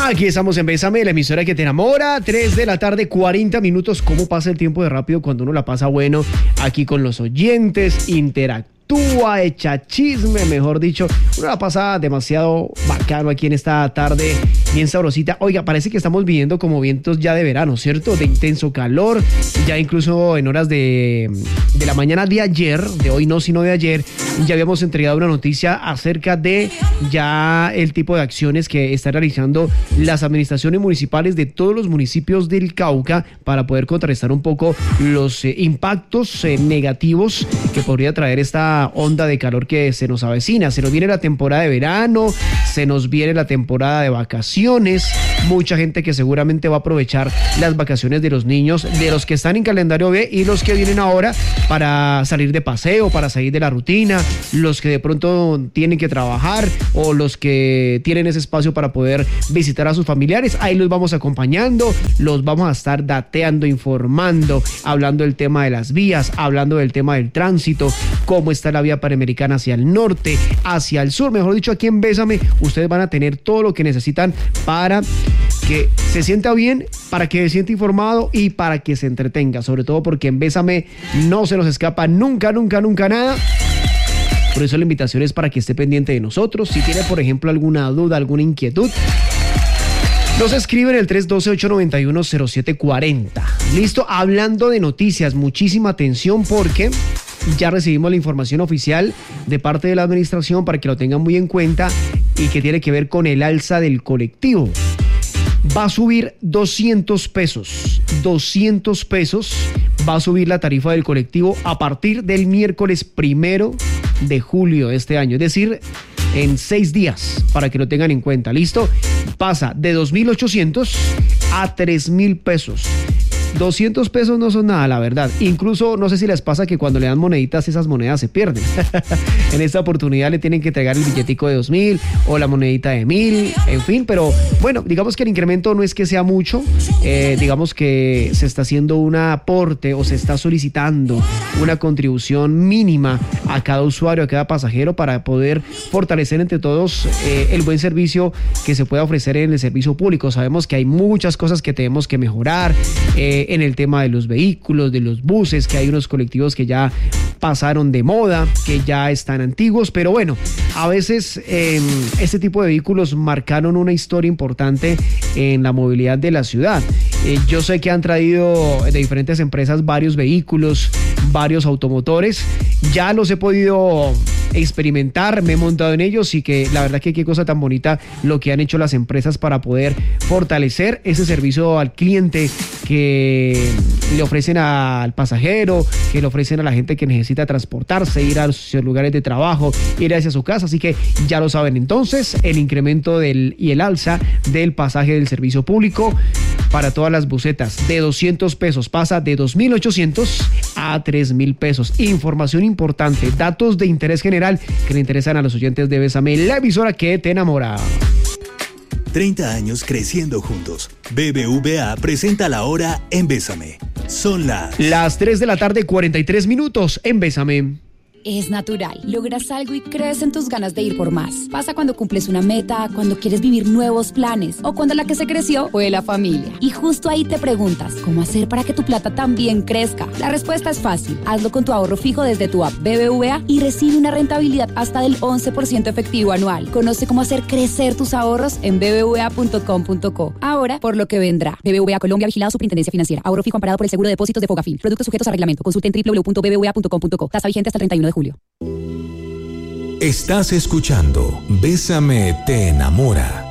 Aquí estamos en Bésame, la emisora que te enamora. 3 de la tarde, 40 minutos. ¿Cómo pasa el tiempo de rápido cuando uno la pasa bueno? Aquí con los oyentes, interactúa, echa chisme, mejor dicho. Uno la pasa demasiado bacano aquí en esta tarde, bien sabrosita. Oiga, parece que estamos viviendo como vientos ya de verano, ¿cierto? De intenso calor, ya incluso en horas de la mañana de ayer, de hoy no, sino de ayer, ya habíamos entregado una noticia acerca de ya el tipo de acciones que están realizando las administraciones municipales de todos los municipios del Cauca para poder contrarrestar un poco los impactos negativos que podría traer esta onda de calor que se nos avecina. Se nos viene la temporada de verano, se nos viene la temporada de vacaciones, mucha gente que seguramente va a aprovechar las vacaciones de los niños, de los que están en calendario B y los que vienen ahora para salir de paseo, para salir de la rutina, los que de pronto tienen que trabajar o los que tienen ese espacio para poder visitar a sus familiares. Ahí los vamos acompañando, los vamos a estar dateando, informando, hablando del tema de las vías, hablando del tema del tránsito, cómo está la vía panamericana hacia el norte, hacia el sur. Mejor dicho, aquí en Bésame, ustedes van a tener todo lo que necesitan para que se sienta bien, para que se sienta informado y para que se entretenga, sobre todo porque en Bésame no se nos escapa nunca nada. Por eso la invitación es para que esté pendiente de nosotros. Si tiene, por ejemplo, alguna duda, alguna inquietud, nos escriben el 312-891-0740. Listo, hablando de noticias, muchísima atención porque ya recibimos la información oficial de parte de la administración para que lo tengan muy en cuenta y que tiene que ver con el alza del colectivo. Va a subir 200 pesos. 200 pesos va a subir la tarifa del colectivo a partir del miércoles 1 de julio de este año. Es decir, en 6 días, para que lo tengan en cuenta. ¿Listo? Pasa de 2.800 a 3.000 pesos. 200 pesos no son nada, la verdad. Incluso no sé si les pasa que cuando le dan moneditas, esas monedas se pierden. En esta oportunidad le tienen que entregar el billetico de 2.000 o la monedita de 1.000, en fin. Pero bueno, digamos que el incremento no es que sea mucho. Digamos que se está haciendo un aporte o se está solicitando una contribución mínima a cada usuario, a cada pasajero, para poder fortalecer entre todos el buen servicio que se pueda ofrecer en el servicio público. Sabemos que hay muchas cosas que tenemos que mejorar, en el tema de los vehículos, de los buses, que hay unos colectivos que ya pasaron de moda, que ya están antiguos, pero bueno, a veces este tipo de vehículos marcaron una historia importante en la movilidad de la ciudad. Yo sé que han traído de diferentes empresas varios vehículos, varios automotores, ya los he podido experimentar, me he montado en ellos y que la verdad que qué cosa tan bonita lo que han hecho las empresas para poder fortalecer ese servicio al cliente que le ofrecen al pasajero, que le ofrecen a la gente que necesita transportarse, ir a sus lugares de trabajo, ir hacia su casa. Así que ya lo saben entonces, el incremento y el alza del pasaje del servicio público para todas las busetas de 200 pesos pasa de 2.800 a 3.000 pesos. Información importante, datos de interés general que le interesan a los oyentes de Bésame, la emisora que te enamora. 30 años creciendo juntos. BBVA presenta la hora en Bésame. Son las 3 de la tarde, 43 minutos en Bésame. Es natural. Logras algo y crees en tus ganas de ir por más. Pasa cuando cumples una meta, cuando quieres vivir nuevos planes o cuando la que se creció fue la familia. Y justo ahí te preguntas, ¿cómo hacer para que tu plata también crezca? La respuesta es fácil. Hazlo con tu ahorro fijo desde tu app BBVA y recibe una rentabilidad hasta del 11% efectivo anual. Conoce cómo hacer crecer tus ahorros en bbva.com.co. Ahora, por lo que vendrá. BBVA Colombia, vigilado Superintendencia Financiera. Ahorro fijo amparado por el seguro de depósitos de Fogafín. Productos sujetos a reglamento. Consulte en www.bbva.com.co. Tasa vigente hasta el 31 de julio. Estás escuchando Bésame te enamora.